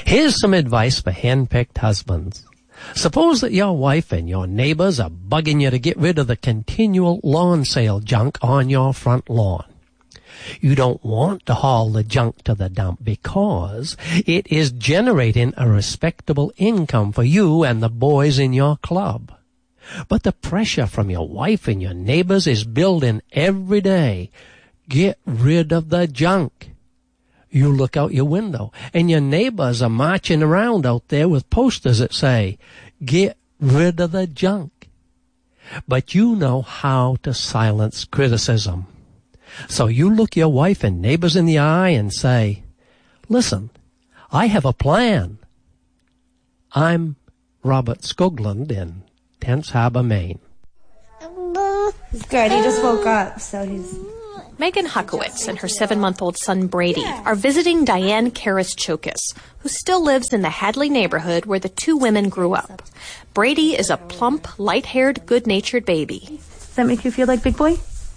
Here's some advice for hand-picked husbands. Suppose that your wife and your neighbors are bugging you to get rid of the continual lawn sale junk on your front lawn. You don't want to haul the junk to the dump because it is generating a respectable income for you and the boys in your club. But the pressure from your wife and your neighbors is building every day. Get rid of the junk. You look out your window and your neighbors are marching around out there with posters that say, get rid of the junk. But you know how to silence criticism. So you look your wife and neighbors in the eye and say, listen, I have a plan. I'm Robert Skoglund in Tense Harbor, Maine. He's good. He just woke up, so he's... Megan Huckowitz and her 7-month-old son Brady are visiting Diane Karas-Chokas, who still lives in the Hadley neighborhood where the two women grew up. Brady is a plump, light-haired, good-natured baby. Does that make you feel like Big Boy?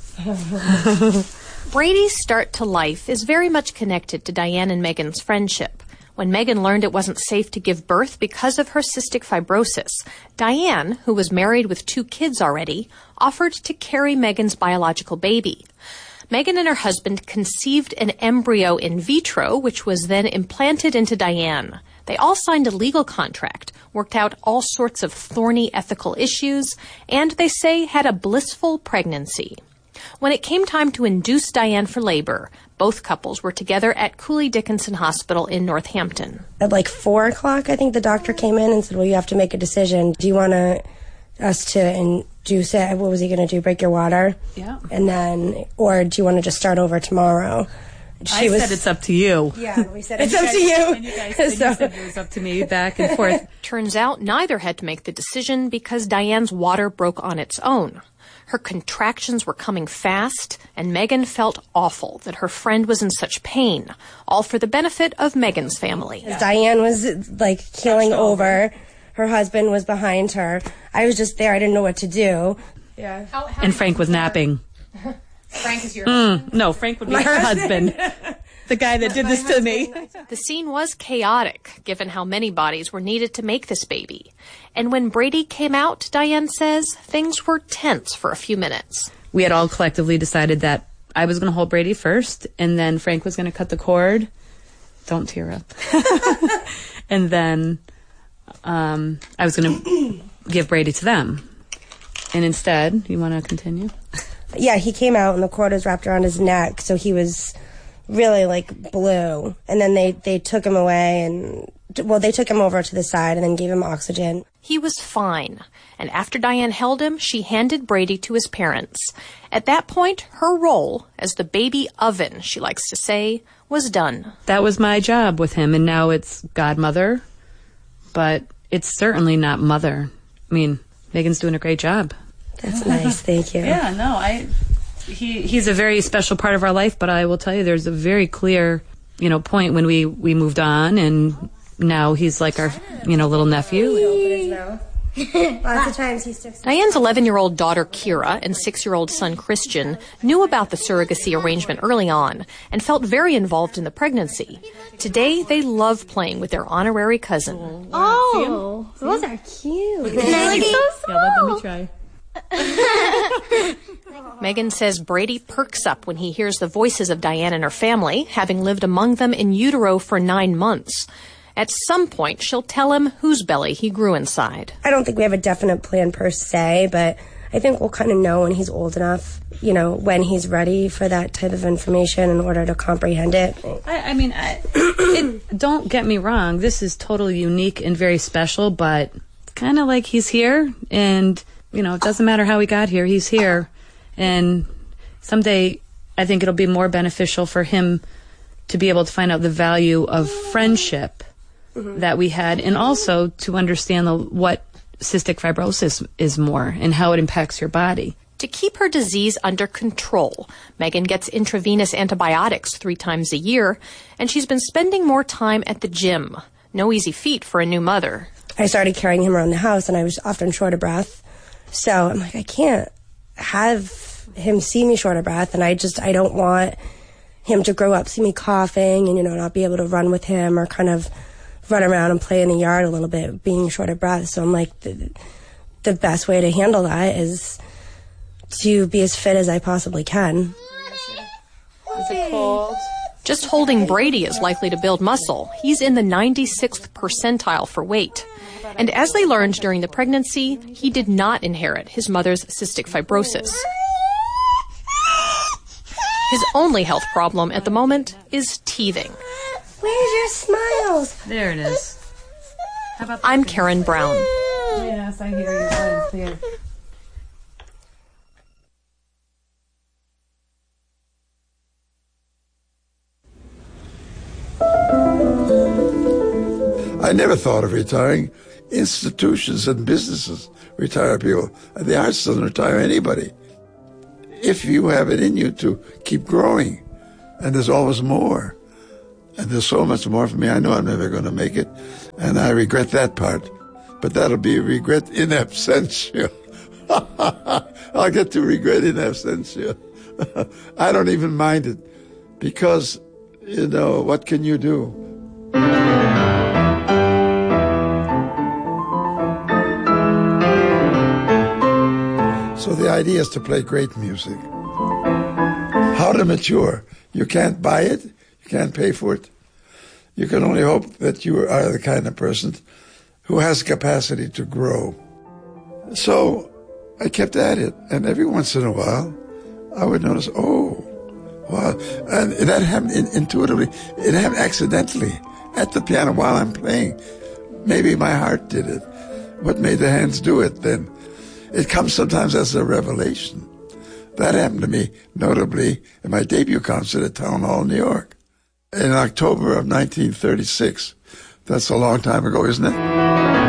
Brady's start to life is very much connected to Diane and Megan's friendship. When Megan learned it wasn't safe to give birth because of her cystic fibrosis, Diane, who was married with 2 kids already, offered to carry Megan's biological baby. Megan and her husband conceived an embryo in vitro, which was then implanted into Diane. They all signed a legal contract, worked out all sorts of thorny ethical issues, and they say had a blissful pregnancy. When it came time to induce Diane for labor, both couples were together at Cooley Dickinson Hospital in Northampton. At like 4 o'clock, I think the doctor came in and said, well, you have to make a decision. Do you want us to induce it? What was he going to do, break your water? Yeah. And then, or do you want to just start over tomorrow? I said it's up to you. Yeah, we said it's up to you. And you guys said it was up to me, back and forth. Turns out neither had to make the decision because Diane's water broke on its own. Her contractions were coming fast, and Megan felt awful that her friend was in such pain, all for the benefit of Megan's family. Diane was, like, keeling over. Her husband was behind her. I was just there. I didn't know what to do. Yeah. And Frank was napping. Frank is your husband? No, Frank would be her husband. The guy that did this to me. The scene was chaotic, given how many bodies were needed to make this baby. And when Brady came out, Diane says, things were tense for a few minutes. We had all collectively decided that I was going to hold Brady first, and then Frank was going to cut the cord. Don't tear up. And then I was going to give Brady to them. And instead, you want to continue? Yeah, he came out and the cord was wrapped around his neck, so he was really, like, blue. And then they took him away and, well, they took him over to the side and then gave him oxygen. He was fine. And after Diane held him, she handed Brady to his parents. At that point, her role as the baby oven, she likes to say, was done. That was my job with him, and now it's godmother, but it's certainly not mother. I mean, Megan's doing a great job. That's nice, thank you. Yeah, no, he's a very special part of our life, but I will tell you there's a very clear, point when we moved on, and now he's like our, little nephew. Lots of times he sticks. Diane's 11-year-old daughter, Kira, and 6-year-old son, Christian, knew about the surrogacy arrangement early on and felt very involved in the pregnancy. Today, they love playing with their honorary cousin. Oh, those are cute. They're so small. Yeah, let me try. Megan says Brady perks up when he hears the voices of Diane and her family, having lived among them in utero for 9 months. At some point, she'll tell him whose belly he grew inside. I don't think we have a definite plan per se, but I think we'll kind of know when he's old enough, when he's ready for that type of information in order to comprehend it. Don't get me wrong, this is totally unique and very special, but it's kind of like he's here, and, it doesn't matter how he got here, he's here. And someday, I think it'll be more beneficial for him to be able to find out the value of friendship that we had, and also to understand what cystic fibrosis is more and how it impacts your body. To keep her disease under control, Megan gets intravenous antibiotics 3 times a year, and she's been spending more time at the gym. No easy feat for a new mother. I started carrying him around the house, and I was often short of breath. So I'm like, I can't have him see me short of breath, and I don't want him to grow up, see me coughing, and, not be able to run with him or kind of run around and play in the yard a little bit, being short of breath. So I'm like, the best way to handle that is to be as fit as I possibly can. Is it cold? Just holding Brady is likely to build muscle. He's in the 96th percentile for weight. And as they learned during the pregnancy, he did not inherit his mother's cystic fibrosis. His only health problem at the moment is teething. Where's your smiles? There it is. How about I'm Karen Brown. Yes, I hear you loud and clear. I never thought of retiring. Institutions and businesses retire people. The arts doesn't retire anybody. If you have it in you to keep growing, and there's always more, and there's so much more for me, I know I'm never going to make it, and I regret that part. But that'll be a regret in absentia. I'll get to regret in absentia. I don't even mind it, because, you know, what can you do? So the idea is to play great music. How to mature? You can't buy it. You can't pay for it. You can only hope that you are the kind of person who has capacity to grow. So I kept at it. And every once in a while, I would notice, oh, wow. And that happened intuitively. It happened accidentally at the piano while I'm playing. Maybe my heart did it. What made the hands do it then? It comes sometimes as a revelation. That happened to me, notably, in my debut concert at Town Hall, New York, in October of 1936. That's a long time ago, isn't it?